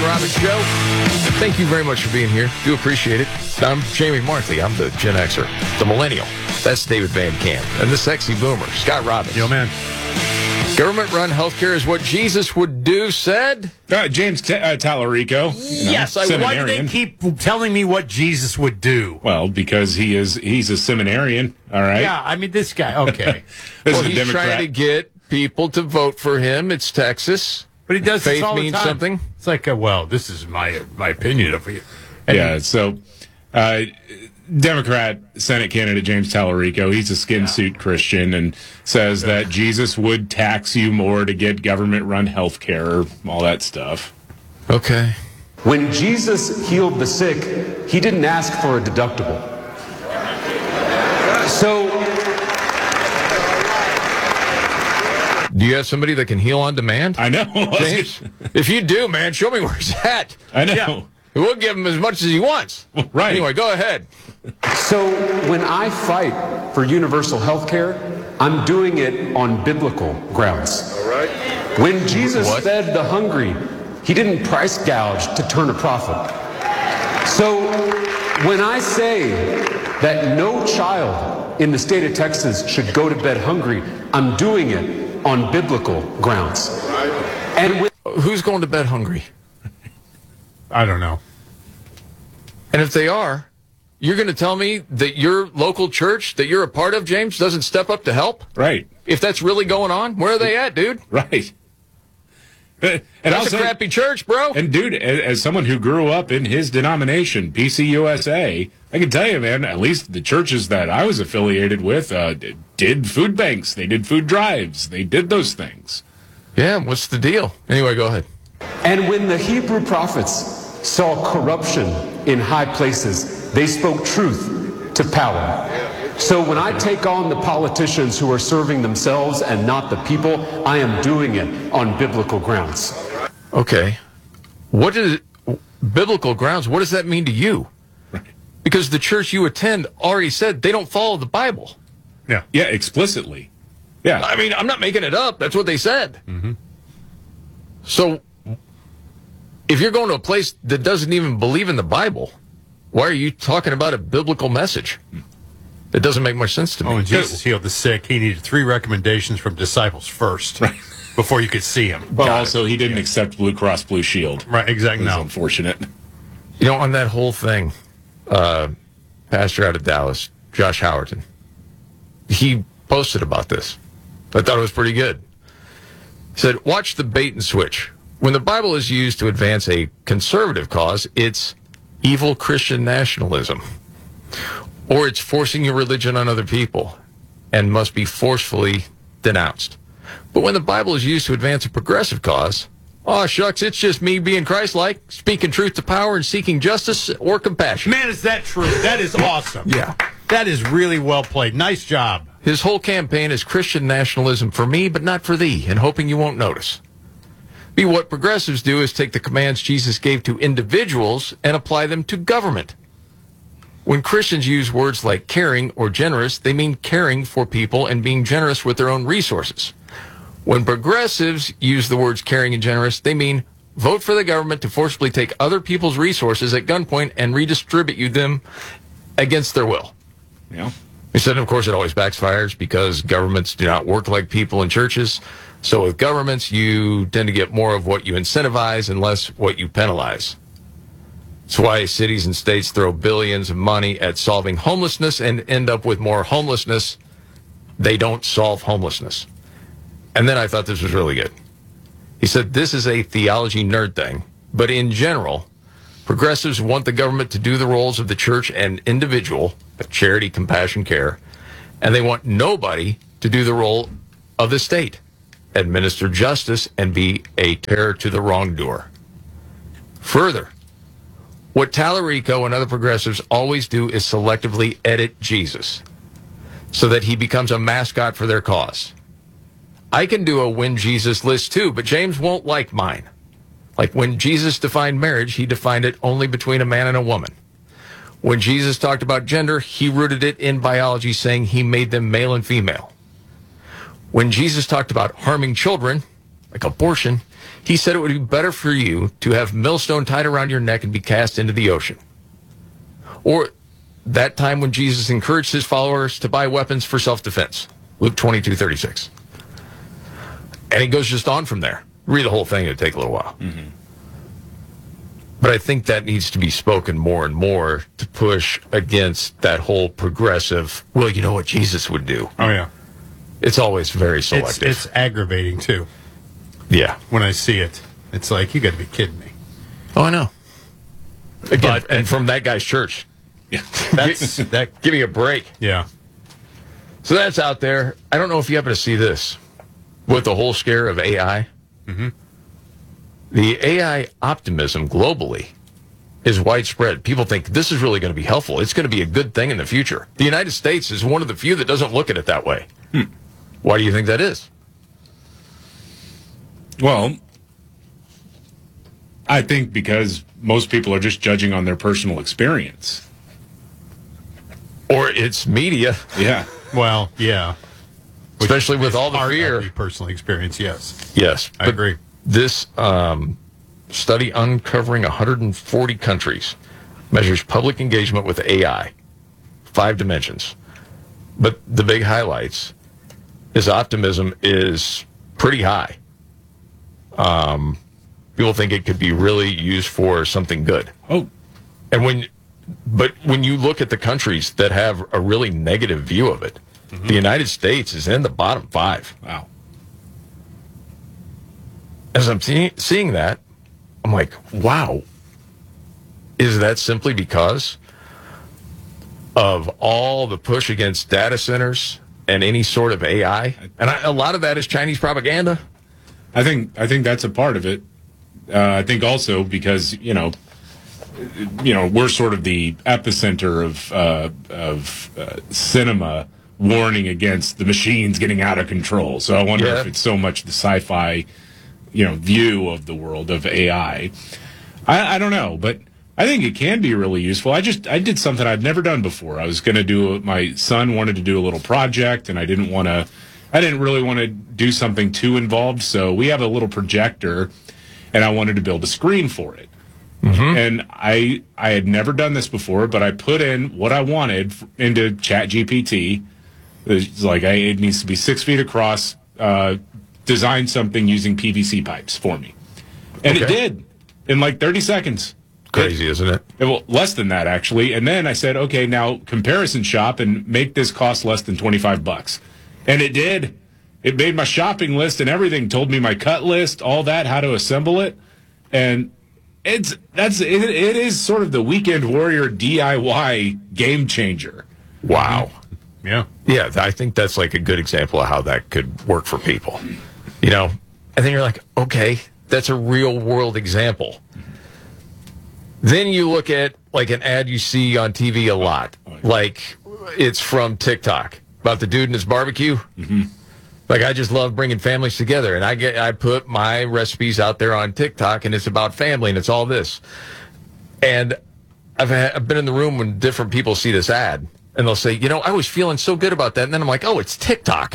and Robin show. Thank you very much for being here. Do appreciate it. I'm Jamie Marthy. I'm the Gen Xer, the millennial. That's David Van Camp. And the sexy boomer, Scott Robbins. Yo, man. Government-run healthcare is what Jesus would do, said? James Tallarico. Yes. Why do they keep telling me what Jesus would do? Well, because he's a seminarian, all right? Yeah, I mean, this guy, okay. Well, he's trying to get people to vote for him. It's Texas. But he does Faith this all the means time. something. It's like, well, this is my opinion of you. So Democrat Senate candidate James Tallarico, he's a skin suit Christian and says that Jesus would tax you more to get government-run health care, all that stuff. Okay. When Jesus healed the sick, he didn't ask for a deductible. So, Do you have somebody that can heal on demand? I know. James? If you do, man, show me where he's at. I know. Yeah. We'll give him as much as he wants. Right. Anyway, go ahead. so when I fight for universal health care, I'm doing it on biblical grounds. All right. When Jesus What? fed the hungry, he didn't price gouge to turn a profit. So when I say that no child in the state of Texas should go to bed hungry, I'm doing it on biblical grounds. And when Who's going to bed hungry? I don't know. And if they are, you're going to tell me that your local church that you're a part of, James, doesn't step up to help? Right. If that's really going on, where are they at, dude? Right. And That's a crappy church, bro. And dude, as someone who grew up in his denomination, PCUSA, I can tell you, man, at least the churches that I was affiliated with did food banks. They did food drives. They did those things. Yeah, what's the deal? Anyway, go ahead. And when the Hebrew prophets saw corruption in high places, they spoke truth to power. So when I take on the politicians who are serving themselves and not the people, I am doing it on biblical grounds. Okay. What is biblical grounds? What does that mean to you? Right. Because the church you attend already said they don't follow the Bible. Yeah, explicitly. Yeah. I mean, I'm not making it up. That's what they said. Mm-hmm. So if you're going to a place that doesn't even believe in the Bible, why are you talking about a biblical message? It doesn't make much sense to me. Oh, when Jesus healed the sick, he needed 3 recommendations from disciples first before you could see him. But also, he didn't accept Blue Cross Blue Shield. Right, exactly. It was No. unfortunate. You know, on that whole thing, pastor out of Dallas, Josh Howerton, he posted about this. I thought it was pretty good. He said, watch the bait and switch. When the Bible is used to advance a conservative cause, it's evil Christian nationalism. Or it's forcing your religion on other people and must be forcefully denounced. But when the Bible is used to advance a progressive cause, oh, shucks, it's just me being Christ-like, speaking truth to power and seeking justice or compassion. Man, is that true? That is awesome. Yeah. That is really well played. Nice job. His whole campaign is Christian nationalism for me, but not for thee, and hoping you won't notice. Be what progressives do is take the commands Jesus gave to individuals and apply them to government. When Christians use words like caring or generous, they mean caring for people and being generous with their own resources. When progressives use the words caring and generous, they mean vote for the government to forcibly take other people's resources at gunpoint and redistribute them against their will. Yeah. He said, of course, it always backfires because governments do not work like people in churches. So with governments, you tend to get more of what you incentivize and less what you penalize. That's why cities and states throw billions of money at solving homelessness and end up with more homelessness. They don't solve homelessness. And then I thought this was really good. He said, this is a theology nerd thing, but in general, progressives want the government to do the roles of the church and individual, charity, compassion, care, and they want nobody to do the role of the state, administer justice, and be a terror to the wrongdoer. Further, what Tallarico and other progressives always do is selectively edit Jesus so that he becomes a mascot for their cause. I can do a When Jesus list too, but James won't like mine. Like when Jesus defined marriage, he defined it only between a man and a woman. When Jesus talked about gender, he rooted it in biology, saying he made them male and female. When Jesus talked about harming children, like abortion, He said it would be better for you to have millstone tied around your neck and be cast into the ocean. Or that time when Jesus encouraged his followers to buy weapons for self-defense. Luke 22:36. And he goes just on from there. Read the whole thing, it'd take a little while. Mm-hmm. But I think that needs to be spoken more and more to push against that whole progressive, well, you know what Jesus would do. Oh, yeah. It's always very selective. It's aggravating, too. Yeah. When I see it, it's like, you got to be kidding me. Oh, I know. Again, and from that guy's church. Yeah. Give me a break. Yeah. So that's out there. I don't know if you happen to see this with the whole scare of AI. Mm-hmm. The AI optimism globally is widespread. People think this is really going to be helpful. It's going to be a good thing in the future. The United States is one of the few that doesn't look at it that way. Why do you think that is? Well, I think because most people are just judging on their personal experience. Or it's media. Yeah. Well, yeah. Especially with all the fear. Personal experience, yes. Yes. I agree. This study uncovering 140 countries measures public engagement with AI, 5 dimensions. But the big highlights is optimism is pretty high. People think it could be really used for something good. Oh. And when you look at the countries that have a really negative view of it, the United States is in the bottom 5. Wow. As I'm seeing that, I'm like, wow. Is that simply because of all the push against data centers and any sort of AI? And a lot of that is Chinese propaganda. I think that's a part of it. I think also because we're sort of the epicenter of cinema warning against the machines getting out of control. So I wonder if it's so much the sci-fi, view of the world of AI. I don't know, but I think it can be really useful. I did something I'd never done before. I was going to my son wanted to do a little project, and I didn't really want to do something too involved. So we have a little projector, and I wanted to build a screen for it. Mm-hmm. And I had never done this before, but I put in what I wanted into ChatGPT. It's like, it needs to be 6 feet across, design something using PVC pipes for me. And it did in like 30 seconds. Crazy, isn't it? Well, less than that, actually. And then I said, okay, now comparison shop and make this cost less than $25. And it did. It made my shopping list and everything, told me my cut list, all that, how to assemble it. And it is sort of the Weekend Warrior DIY game changer. Wow. Yeah. Yeah, I think that's like a good example of how that could work for people. And then you're like, okay, that's a real world example. Then you look at like an ad you see on TV a lot, like it's from TikTok about the dude and his barbecue. Mm-hmm. Like, I just love bringing families together, and I put my recipes out there on TikTok, and it's about family, and it's all this. And I've been in the room when different people see this ad, and they'll say, I was feeling so good about that, and then I'm like, oh, it's TikTok.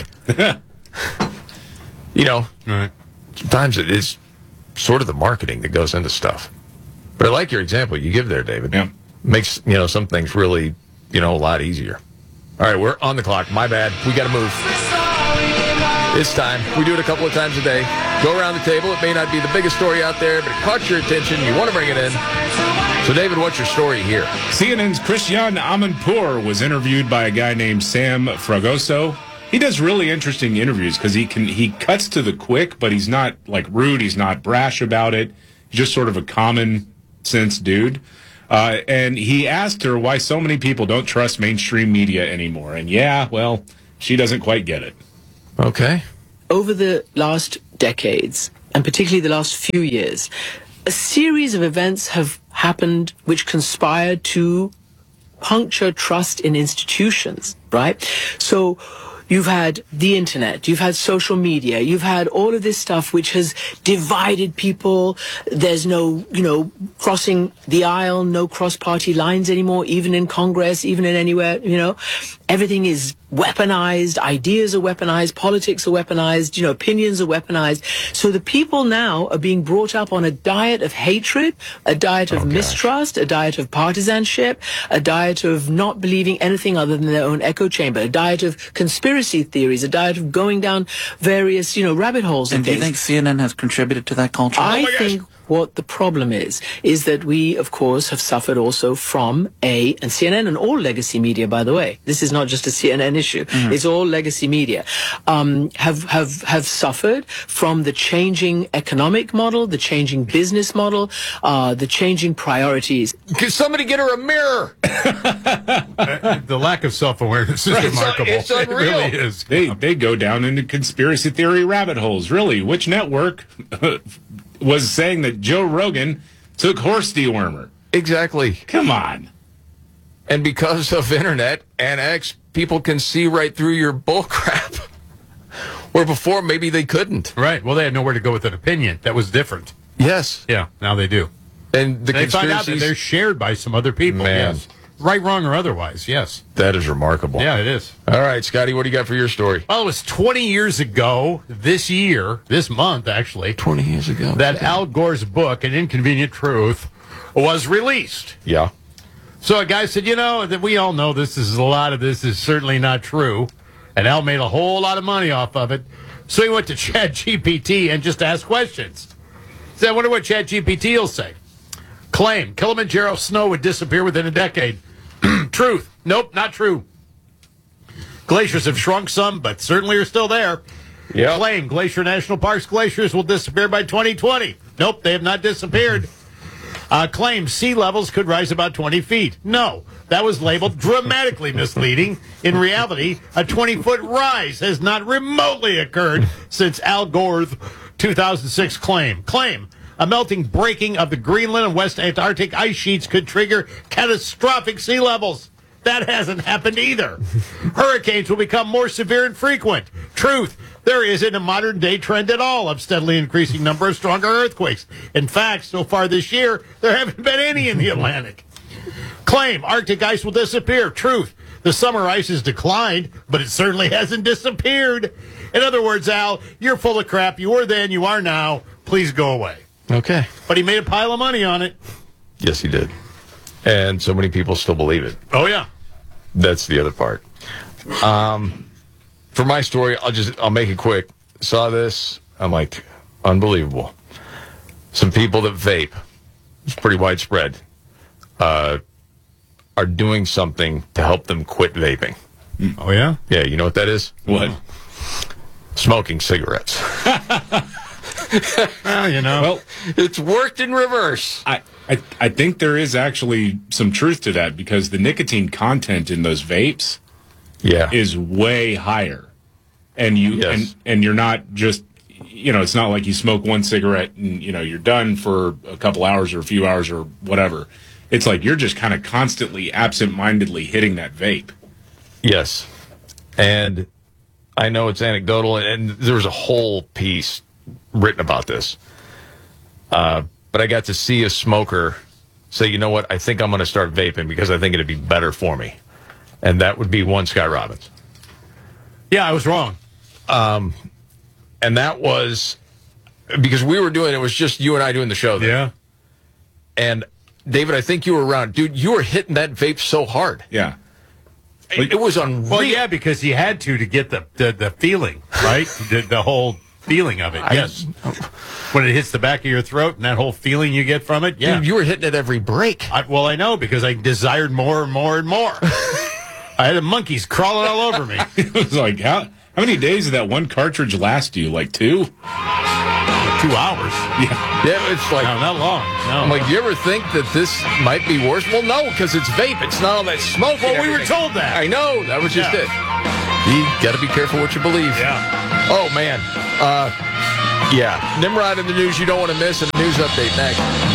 Right. Sometimes it is sort of the marketing that goes into stuff. But I like your example you give there, David. Yeah. Makes, some things really, a lot easier. All right, we're on the clock. My bad. We got to move. It's time. We do it a couple of times a day. Go around the table. It may not be the biggest story out there, but it caught your attention. You want to bring it in. So, David, what's your story here? CNN's Christian Amanpour was interviewed by a guy named Sam Fragoso. He does really interesting interviews because he cuts to the quick, but he's not like rude. He's not brash about it. He's just sort of a common sense dude. And he asked her why so many people don't trust mainstream media anymore. And she doesn't quite get it. Okay. Over the last decades, and particularly the last few years, a series of events have happened which conspire to puncture trust in institutions, right? So You've had the internet, you've had social media, you've had all of this stuff which has divided people. There's no, crossing the aisle, no cross-party lines anymore, even in Congress, even in anywhere, Everything is weaponized, ideas are weaponized, politics are weaponized, opinions are weaponized. So the people now are being brought up on a diet of hatred, a diet of mistrust, a diet of partisanship, a diet of not believing anything other than their own echo chamber, a diet of conspiracy theories, a diet of going down various, rabbit holes and do you things. think CNN has contributed to that culture? I think what the problem is that we, of course, have suffered also from and CNN and all legacy media, by the way. This is not just a CNN issue. It's all legacy media. Have suffered from the changing economic model, the changing business model, the changing priorities. Can somebody get her a mirror? The lack of self-awareness is remarkable. It's unreal. It really is. They go down into conspiracy theory rabbit holes. Really, which network was saying that Joe Rogan took horse dewormer? Exactly. Come on. And because of internet and X, people can see right through your bullcrap. Where before, maybe they couldn't. Right. Well, they had nowhere to go with an opinion. That was different. Yes. Yeah, now they do. And They find out that they're shared by some other people. Man. Yes. Right, wrong, or otherwise, yes. That is remarkable. Yeah, it is. All right, Scotty, what do you got for your story? Well, it was 20 years ago, this month, actually, 20 years ago. that Al Gore's book, An Inconvenient Truth, was released. Yeah. So a guy said, that we all know a lot of this is certainly not true. And Al made a whole lot of money off of it. So he went to ChatGPT and just asked questions. He said, I wonder what ChatGPT will say. Claim, Kilimanjaro snow would disappear within a decade. Truth. Nope, not true. Glaciers have shrunk some, but certainly are still there. Yep. Claim, Glacier National Park's glaciers will disappear by 2020. Nope, they have not disappeared. Claim, sea levels could rise about 20 feet. No, that was labeled dramatically misleading. In reality, a 20-foot rise has not remotely occurred since Al Gore's 2006 claim. Claim, a melting breaking of the Greenland and West Antarctic ice sheets could trigger catastrophic sea levels. That hasn't happened either. Hurricanes will become more severe and frequent. Truth, there isn't a modern-day trend at all of steadily increasing number of stronger earthquakes. In fact, so far this year, there haven't been any in the Atlantic. Claim, Arctic ice will disappear. Truth, the summer ice has declined, but it certainly hasn't disappeared. In other words, Al, you're full of crap. You were then, you are now. Please go away. Okay. But he made a pile of money on it. Yes, he did. And so many people still believe it. Oh, yeah. That's the other part. For my story, I'll make it quick. Saw this. I'm like, unbelievable. Some people that vape, it's pretty widespread, are doing something to help them quit vaping. Oh, yeah? Yeah, you know what that is? What? Smoking cigarettes. Well, Well, It's worked in reverse. I think there is actually some truth to that because the nicotine content in those vapes Yeah. is way higher. And Yes. and you're not just it's not like you smoke one cigarette and you're done for a couple hours or a few hours or whatever. It's like you're just kind of constantly absent-mindedly hitting that vape. Yes. And I know it's anecdotal, and there's a whole piece written about this. But I got to see a smoker say, you know what, I think I'm going to start vaping because I think it'd be better for me. And that would be one Sky Robbins. Yeah, I was wrong. And that was because we were doing, it was just you and I doing the show there. Yeah. And David, I think you were around. Dude, you were hitting that vape so hard. Yeah. It was unreal. Well, yeah, because he had to get the feeling, right? the whole feeling of it. Yes. When it hits the back of your throat and that whole feeling you get from it. Yeah. Dude, you were hitting it every break. Well, I know because I desired more and more and more. I had the monkeys crawling all over me. It was like, how many days did that one cartridge last you? Like 2? 2 hours. Yeah, it's like, No, not long. No. I'm like, you ever think that this might be worse? Well, no, because it's vape. It's not all that smoke. Well, and we were everything. told that. I know. That was just Yeah. it. You got to be careful what you believe. Yeah. Oh, man. Yeah. Nimrod in the news you don't want to miss, and a news update next.